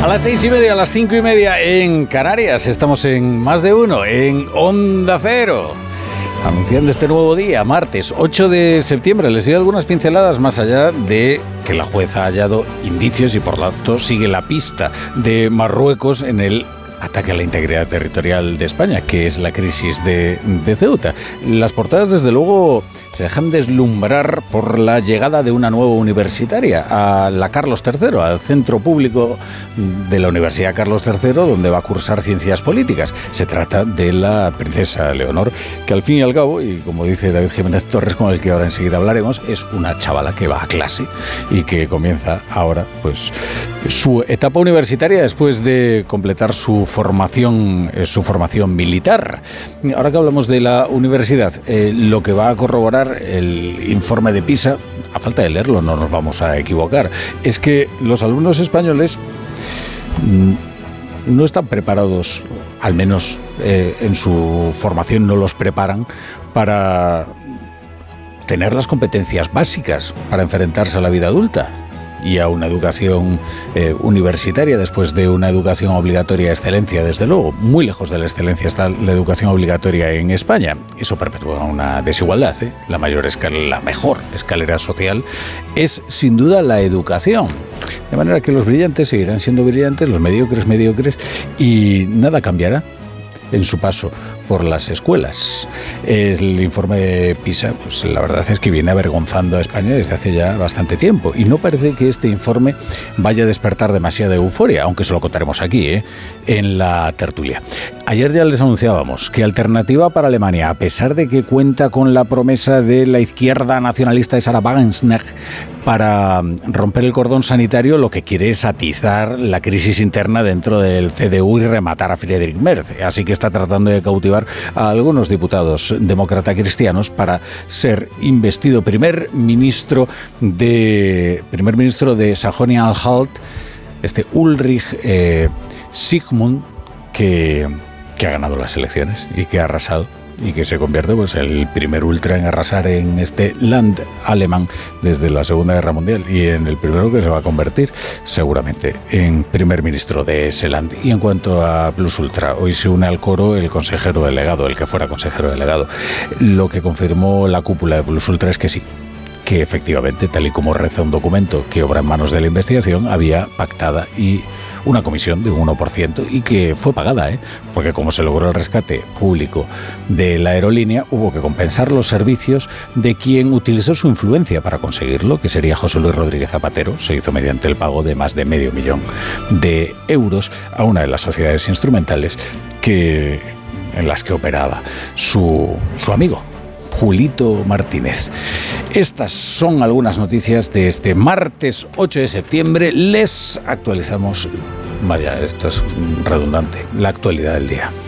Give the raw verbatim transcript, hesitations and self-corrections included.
A las seis y media, a las cinco y media en Canarias, estamos en Más de Uno, en Onda Cero, anunciando este nuevo día, martes ocho de septiembre. Les doy algunas pinceladas más allá de que la jueza ha hallado indicios y por lo tanto sigue la pista de Marruecos en el ataque a la integridad territorial de España, que es la crisis de, de Ceuta. Las portadas, desde luego, se dejan deslumbrar por la llegada de una nueva universitaria a la Carlos tercero, al centro público de la Universidad Carlos tercero, donde va a cursar ciencias políticas. Se trata de la princesa Leonor, que al fin y al cabo, y como dice David Jiménez Torres, con el que ahora enseguida hablaremos, es una chavala que va a clase y que comienza ahora pues su etapa universitaria después de completar su formación, eh, su formación militar. Ahora que hablamos de la universidad, eh, lo que va a corroborar el informe de PISA, a falta de leerlo no nos vamos a equivocar, es que los alumnos españoles no están preparados, al menos eh, en su formación no los preparan para tener las competencias básicas para enfrentarse a la vida adulta y a una educación eh, universitaria después de una educación obligatoria de excelencia, desde luego. Muy lejos de la excelencia está la educación obligatoria en España. Eso perpetúa una desigualdad, ¿eh? La mayor escala, la mejor escalera social es sin duda la educación. De manera que los brillantes seguirán siendo brillantes, los mediocres mediocres, y nada cambiará en su paso por las escuelas. El informe de PISA, pues la verdad es que viene avergonzando a España desde hace ya bastante tiempo, y no parece que este informe vaya a despertar demasiada euforia, aunque se lo contaremos aquí, ¿eh? en la tertulia. Ayer ya les anunciábamos que Alternativa para Alemania, a pesar de que cuenta con la promesa de la izquierda nacionalista de Sarah Wagenknecht para romper el cordón sanitario, lo que quiere es atizar la crisis interna dentro del C D U y rematar a Friedrich Merz. Así que está tratando de cautivar a algunos diputados demócrata cristianos para ser investido primer ministro de primer ministro de Sajonia-Anhalt, este Ulrich eh, Sigmund, que, que ha ganado las elecciones y que ha arrasado, y que se convierte pues el primer ultra en arrasar en este land alemán desde la Segunda Guerra Mundial, y en el primero que se va a convertir seguramente en primer ministro de ese land. Y en cuanto a Plus Ultra, hoy se une al coro el consejero delegado, el que fuera consejero delegado. Lo que confirmó la cúpula de Plus Ultra es que sí, que efectivamente, tal y como reza un documento que obra en manos de la investigación, había pactada y una comisión de un uno por ciento y que fue pagada, ¿eh? Porque como se logró el rescate público de la aerolínea, hubo que compensar los servicios de quien utilizó su influencia para conseguirlo, que sería José Luis Rodríguez Zapatero. Se hizo mediante el pago de más de medio millón de euros a una de las sociedades instrumentales que, en las que operaba su, su amigo Julito Martínez. Estas son algunas noticias de este martes ocho de septiembre. Les actualizamos, vaya, esto es redundante, la actualidad del día.